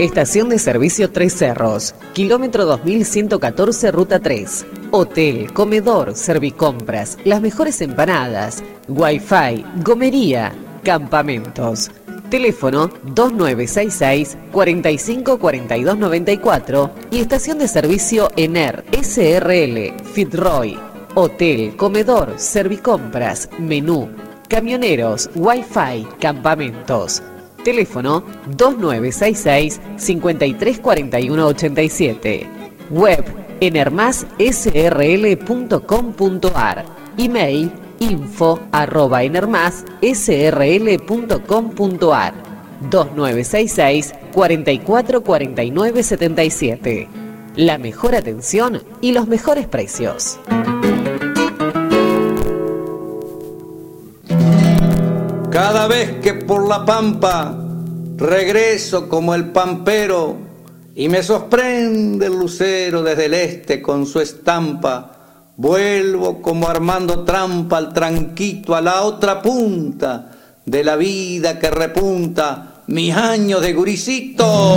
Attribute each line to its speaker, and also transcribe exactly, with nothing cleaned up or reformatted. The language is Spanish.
Speaker 1: Estación de servicio Tres Cerros, kilómetro dos mil ciento catorce, ruta tres. Hotel, comedor, servicompras, las mejores empanadas, wifi, gomería, campamentos. Teléfono dos nueve seis seis, cuatro cinco cuatro dos nueve cuatro y estación de servicio Ener S R L, Fitzroy. Hotel, comedor, servicompras, menú, camioneros, wifi, campamentos. Teléfono dos nueve seis seis, cinco tres cuatro uno ocho siete. Web enermas s r l punto com punto a r. Email info arroba enermas s r l punto com punto a r. dos nueve seis seis, cuatro cuatro cuatro nueve siete siete. La mejor atención y los mejores precios.
Speaker 2: Cada vez que por la pampa regreso como el pampero y me sorprende el lucero desde el este con su estampa, vuelvo como armando trampa al tranquito a la otra punta de la vida que repunta mis años de guricito.